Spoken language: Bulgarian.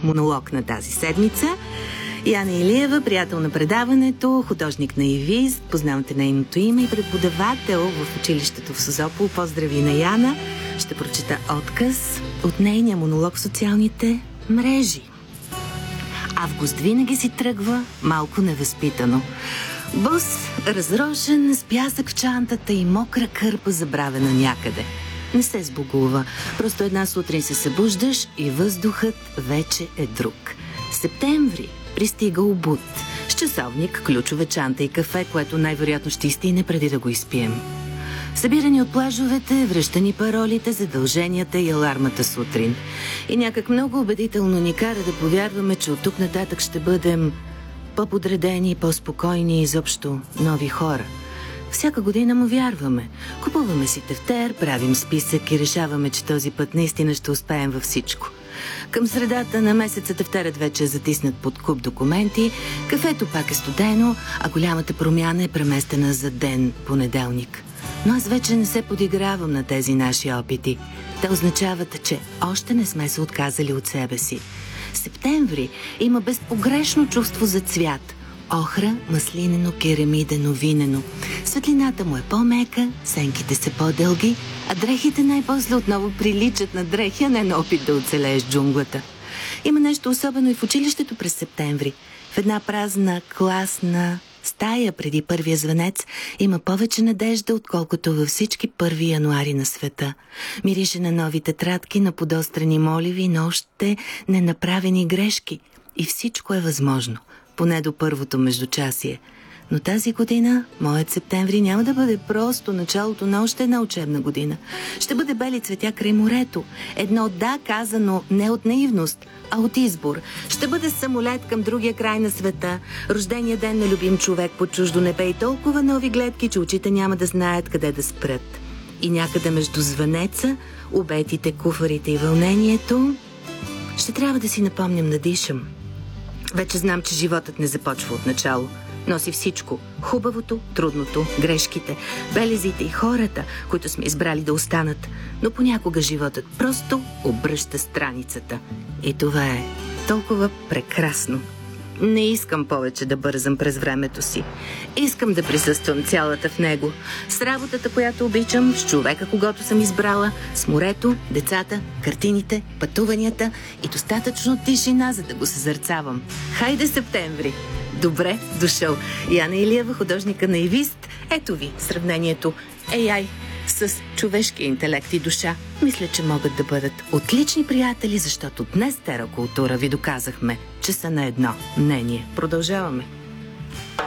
монолог на тази седмица. Яна Илиева, приятел на предаването, художник на Ивист, познавате нейното име и преподавател в училището в Созопол. Поздрави на Яна. Ще прочета отказ от нейния монолог в социалните мрежи. Август винаги си тръгва малко невъзпитано. Бос, разрошен с пясък в чантата и мокра кърпа забравена някъде. Не се сбогува. Просто една сутрин се събуждаш и въздухът вече е друг. Септември пристига обут. С часовник, ключове, чанта и кафе, което най-вероятно ще изтине преди да го изпием. Събирани от плажовете, връщани паролите, задълженията и алармата сутрин. И някак много убедително ни кара да повярваме, че от тук нататък ще бъдем по-подредени, по-спокойни и изобщо нови хора. Всяка година му вярваме. Купуваме си тефтер, правим списък и решаваме, че този път наистина ще успеем във всичко. Към средата на месеца тефтерът вече е затиснат под куп документи, кафето пак е студено, а голямата промяна е преместена за ден понеделник. Но аз вече не се подигравам на тези наши опити. Те означават, че още не сме се отказали от себе си. Септември има безпогрешно чувство за цвят. Охра, маслинено, керамидено, винено. Светлината му е по-мека, сенките са по-дълги, а дрехите най-после отново приличат на дрехи, а не на опит да оцелееш джунглата. Има нещо особено и в училището през септември. В една празна класна стая преди първия звънец има повече надежда, отколкото във всички 1 януари на света. Мирише на нови тетрадки, на подострени моливи, на още ненаправени грешки. И всичко е възможно, поне до първото междучасие. Но тази година, моят септември, няма да бъде просто началото на още една учебна година. Ще бъде бели цветя край морето. Едно да казано не от наивност, а от избор. Ще бъде самолет към другия край на света, рождения ден на любим човек по чуждо небе и толкова нови гледки, че очите няма да знаят къде да спрат. И някъде между звънеца, обетите, куфарите и вълнението, ще трябва да си напомням да дишам. Вече знам, че животът не започва от начало. Носи всичко. Хубавото, трудното, грешките, белезите и хората, които сме избрали да останат. Но понякога животът просто обръща страницата. И това е толкова прекрасно. Не искам повече да бързам през времето си. Искам да присъствам цялата в него. С работата, която обичам, с човека, когото съм избрала, с морето, децата, картините, пътуванията и достатъчно тишина, за да го съзърцавам. Хайде септември! Добре дошъл! Яна Илиева, художника на Ивист. Ето ви сравнението AI с човешкия интелект и душа. Мисля, че могат да бъдат отлични приятели, защото днес Теракултура ви доказахме, че са на едно мнение. Продължаваме.